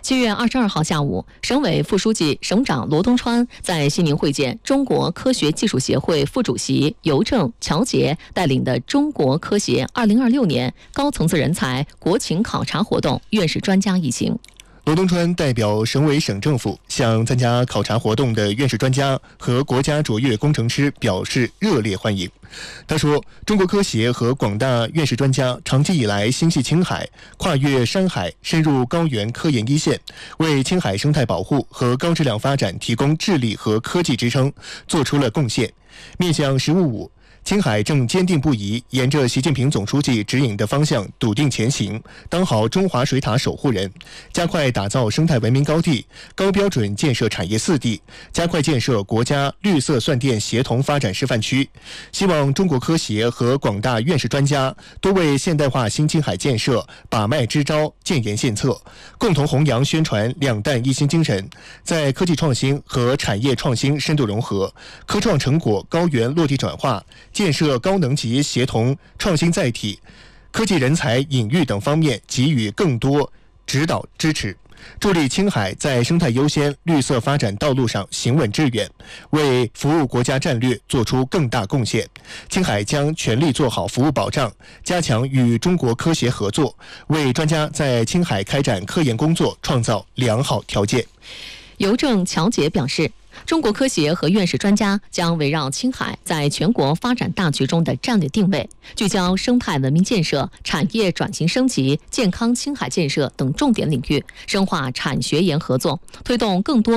7月22号下午，省委副书记、省长罗东川在西宁会见中国科学技术协会副主席尤正、乔杰带领的中国科协2026年高层次人才国情考察活动院士专家一行。 罗东川代表省委省政府向参加考察活动的院士专家和国家卓越工程师表示热烈欢迎。他说，中国科协和广大院士专家长期以来心系青海，跨越山海，深入高原科研一线，为青海生态保护和高质量发展提供智力和科技支撑，做出了贡献。面向“十五五”，青海正坚定不移沿着习近平总书记指引的方向笃定前行，当好中华水塔守护人，加快打造生态文明高地，高标准建设产业4地，加快建设国家绿色算电协同发展示范区。希望中国科协和广大院士专家多为现代化新青海建设把脉支招、建言献策，共同弘扬宣传两弹一星精神，在科技创新和产业创新深度融合、科创成果高原落地转化、建设高能级协同创新载体、科技人才引育等方面给予更多指导支持，助力青海在生态优先、绿色发展道路上行稳致远，为服务国家战略做出更大贡献。青海将全力做好服务保障，加强与中国科协合作，为专家在青海开展科研工作创造良好条件。 尤正、乔杰表示，中国科协和院士专家将围绕青海在全国发展大局中的战略定位，聚焦生态文明建设、产业转型升级、健康青海建设等重点领域，深化产学研合作，推动更多